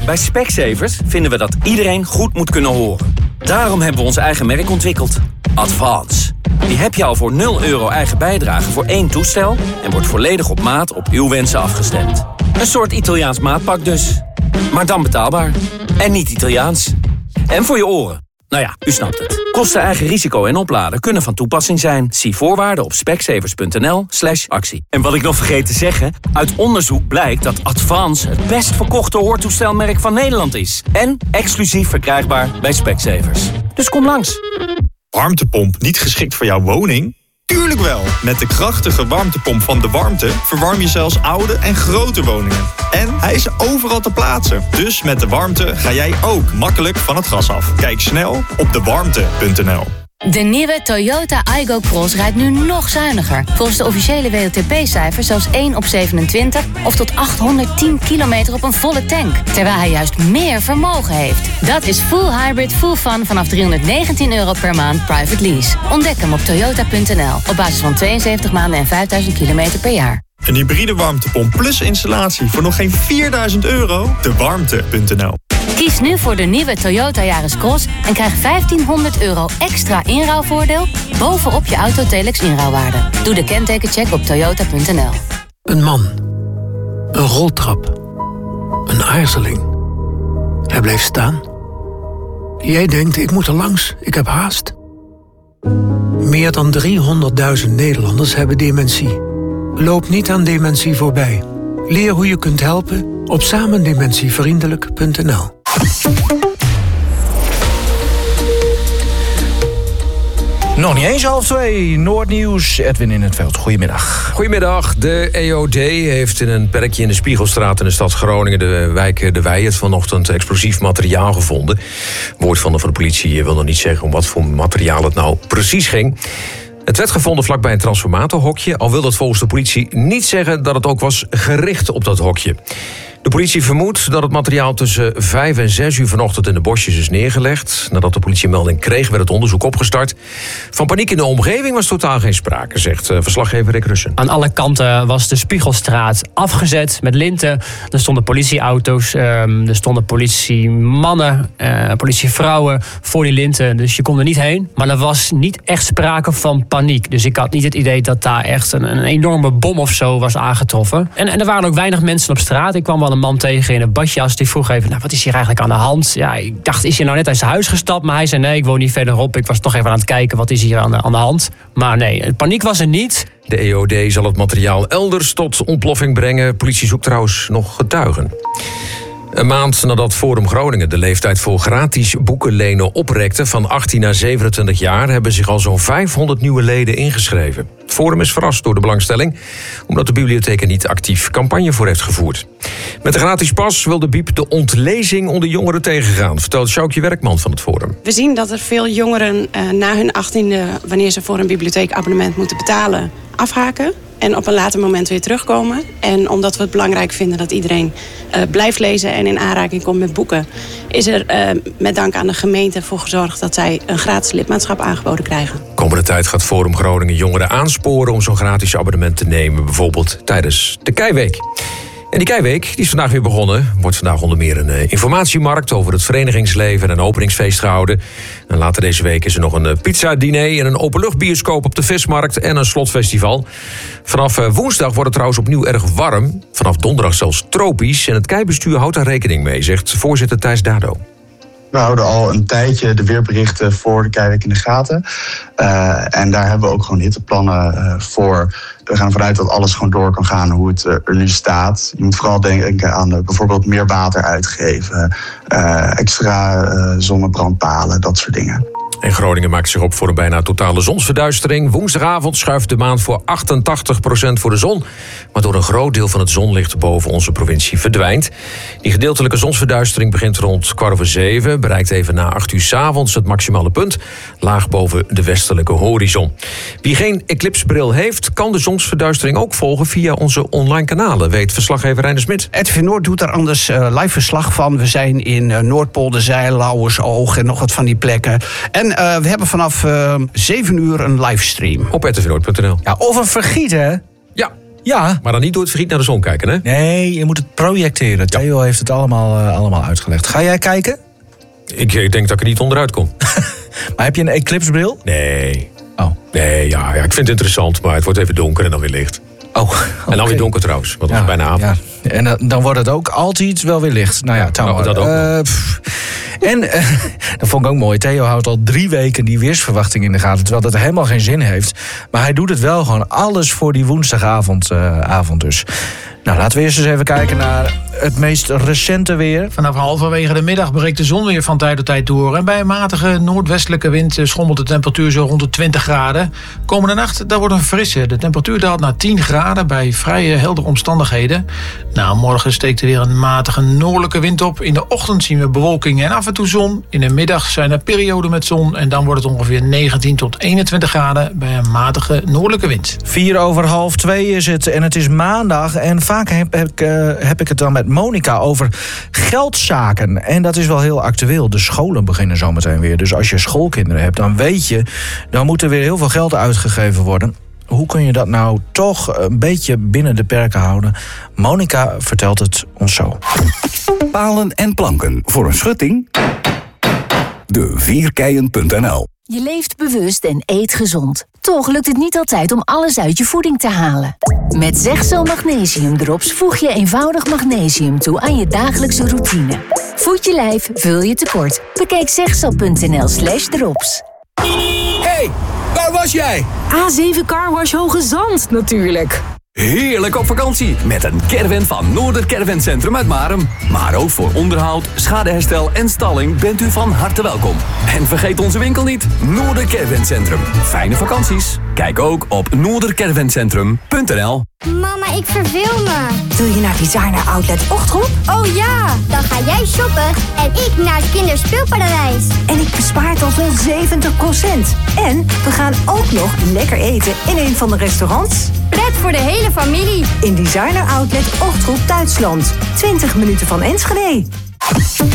Bij Specsavers vinden we dat iedereen goed moet kunnen horen. Daarom hebben we ons eigen merk ontwikkeld. Advance. Die heb je al voor €0 eigen bijdrage voor 1 toestel... en wordt volledig op maat op uw wensen afgestemd. Een soort Italiaans maatpak dus. Maar dan betaalbaar. En niet Italiaans. En voor je oren. Nou ja, u snapt het. Kosten, eigen risico en opladen kunnen van toepassing zijn. Zie voorwaarden op specsavers.nl/actie. En wat ik nog vergeet te zeggen... uit onderzoek blijkt dat Advance het best verkochte hoortoestelmerk van Nederland is. En exclusief verkrijgbaar bij Specsavers. Dus kom langs. Warmtepomp niet geschikt voor jouw woning? Tuurlijk wel! Met de krachtige warmtepomp van De Warmte verwarm je zelfs oude en grote woningen. En hij is overal te plaatsen. Dus met De Warmte ga jij ook makkelijk van het gas af. Kijk snel op dewarmte.nl. De nieuwe Toyota Aygo Cross rijdt nu nog zuiniger. Volgens de officiële WLTP-cijfers zelfs 1 op 27... of tot 810 kilometer op een volle tank. Terwijl hij juist meer vermogen heeft. Dat is full hybrid, full fun vanaf €319 per maand private lease. Ontdek hem op toyota.nl. Op basis van 72 maanden en 5000 kilometer per jaar. Een hybride warmtepomp plus installatie voor nog geen €4.000? Dewarmte.nl. Kies nu voor de nieuwe Toyota Yaris Cross en krijg €1.500 extra inruilvoordeel bovenop je Autotelex inruilwaarde. Doe de kentekencheck op toyota.nl. Een man. Een roltrap. Een aarzeling. Hij bleef staan. Jij denkt, ik moet er langs, ik heb haast. Meer dan 300.000 Nederlanders hebben dementie. Loop niet aan dementie voorbij. Leer hoe je kunt helpen op samendementievriendelijk.nl. Nog niet eens 1:30. Noordnieuws. Edwin in het veld. Goedemiddag. Goedemiddag. De EOD heeft in een perkje in de Spiegelstraat in de stad Groningen, de wijk De Wijert, vanochtend explosief materiaal gevonden. Woordvoerder van de politie wil nog niet zeggen om wat voor materiaal het nou precies ging. Het werd gevonden vlakbij een transformatorhokje, al wil dat volgens de politie niet zeggen dat het ook was gericht op dat hokje. De politie vermoedt dat het materiaal tussen 5 en 6 uur vanochtend in de bosjes is neergelegd. Nadat de politie melding kreeg, werd het onderzoek opgestart. Van paniek in de omgeving was totaal geen sprake, zegt verslaggever Rick Russen. Aan alle kanten was de Spiegelstraat afgezet met linten. Er stonden politieauto's, er stonden politiemannen, politievrouwen voor die linten. Dus je kon er niet heen. Maar er was niet echt sprake van paniek. Dus ik had niet het idee dat daar echt een enorme bom of zo was aangetroffen. En er waren ook weinig mensen op straat. Ik kwam wel een man tegen in een badjas. Die vroeg even, nou, wat is hier eigenlijk aan de hand? Ja, ik dacht, is hij nou net uit zijn huis gestapt? Maar hij zei, nee, ik woon niet verderop. Ik was toch even aan het kijken, wat is hier aan de hand? Maar nee, paniek was er niet. De EOD zal het materiaal elders tot ontploffing brengen. Politie zoekt trouwens nog getuigen. Een maand nadat Forum Groningen de leeftijd voor gratis boeken lenen oprekte van 18 naar 27 jaar... hebben zich al zo'n 500 nieuwe leden ingeschreven. Het Forum is verrast door de belangstelling, omdat de bibliotheek er niet actief campagne voor heeft gevoerd. Met de gratis pas wil de Biep de ontlezing onder jongeren tegengaan, vertelt Sjoukje Werkman van het Forum. We zien dat er veel jongeren na hun 18e, wanneer ze voor een bibliotheekabonnement moeten betalen, afhaken. En op een later moment weer terugkomen. En omdat we het belangrijk vinden dat iedereen blijft lezen en in aanraking komt met boeken, is er met dank aan de gemeente voor gezorgd dat zij een gratis lidmaatschap aangeboden krijgen. Komende tijd gaat Forum Groningen jongeren aansporen om zo'n gratis abonnement te nemen, bijvoorbeeld tijdens de Keiweek. En die Keiweek die is vandaag weer begonnen. Wordt vandaag onder meer een informatiemarkt over het verenigingsleven en een openingsfeest gehouden. En later deze week is er nog een pizza-diner en een openluchtbioscoop op de Vismarkt en een slotfestival. Vanaf woensdag wordt het trouwens opnieuw erg warm. Vanaf donderdag zelfs tropisch. En het Keibestuur houdt daar rekening mee, zegt voorzitter Thijs Dado. We houden al een tijdje de weerberichten voor de Keiweek in de gaten. En daar hebben we ook gewoon hitteplannen voor. We gaan ervan uit dat alles gewoon door kan gaan hoe het er nu staat. Je moet vooral denken aan bijvoorbeeld meer water uitgeven, extra zonnebrandpalen, dat soort dingen. En Groningen maakt zich op voor een bijna totale zonsverduistering. Woensdagavond schuift de maan voor 88% voor de zon, waardoor een groot deel van het zonlicht boven onze provincie verdwijnt. Die gedeeltelijke zonsverduistering begint rond 6:15, bereikt even na 8 uur 's avonds het maximale punt, laag boven de westelijke horizon. Wie geen eclipsebril heeft, kan de zonsverduistering ook volgen via onze online kanalen, weet verslaggever Reiner Smit. RTV Noord doet daar anders live verslag van. We zijn in Noordpolderzeil, Lauwersoog en nog wat van die plekken. En we hebben vanaf 7 uur een livestream. Op rtvnoord.nl. Ja, over vergieten. Ja. Maar dan niet door het verschiet naar de zon kijken, hè? Nee, je moet het projecteren. Ja. Theo heeft het allemaal uitgelegd. Ga jij kijken? Ik denk dat ik er niet onderuit kom. Maar heb je een eclipsebril? Nee. Oh. Nee, ja, ik vind het interessant, maar het wordt even donker en dan weer licht. Oh, okay. En dan weer donker trouwens, want het is bijna avond. Ja. En dan wordt het ook altijd wel weer licht. Nou ja, Tamar. Dat ook. En dat vond ik ook mooi. Theo houdt al 3 weken die weersverwachting in de gaten, terwijl dat helemaal geen zin heeft. Maar hij doet het wel gewoon alles voor die woensdagavond dus. Nou, laten we eerst eens even kijken naar het meest recente weer. Vanaf halverwege de middag breekt de zon weer van tijd tot tijd door. En bij een matige noordwestelijke wind schommelt de temperatuur zo rond de 20 graden. Komende nacht, daar wordt een frisse. De temperatuur daalt naar 10 graden bij vrij heldere omstandigheden. Nou, morgen steekt er weer een matige noordelijke wind op. In de ochtend zien we bewolking en af en toe zon. In de middag zijn er perioden met zon. En dan wordt het ongeveer 19 tot 21 graden bij een matige noordelijke wind. 1:04 is het en het is maandag. En vaak heb ik het dan met Monica over geldzaken. En dat is wel heel actueel. De scholen beginnen zometeen weer. Dus als je schoolkinderen hebt, dan weet je, dan moet er weer heel veel geld uitgegeven worden. Hoe kun je dat nou toch een beetje binnen de perken houden? Monica vertelt het ons zo. Palen en planken voor een schutting? De vierkeien.nl. Je leeft bewust en eet gezond. Toch lukt het niet altijd om alles uit je voeding te halen. Met Zegzo magnesiumdrops voeg je eenvoudig magnesium toe aan je dagelijkse routine. Voed je lijf, vul je tekort. Bekijk zegzo.nl/drops. Hey, waar was jij? A7 Carwash Hoge Zand, natuurlijk. Heerlijk op vakantie met een caravan van Noorder Caravan Centrum uit Marum. Maar ook voor onderhoud, schadeherstel en stalling bent u van harte welkom. En vergeet onze winkel niet, Noorder Caravan Centrum. Fijne vakanties. Kijk ook op noordercaravancentrum.nl. Mama, ik verveel me. Wil je naar Designer Outlet Ochtroep? Oh ja, dan ga jij shoppen en ik naar het kinderspeelparadijs. En ik bespaar tot wel 70%. En we gaan ook nog lekker eten in een van de restaurants. Pret voor de hele familie. In Designer Outlet Ochtroep, Duitsland. 20 minuten van Enschede.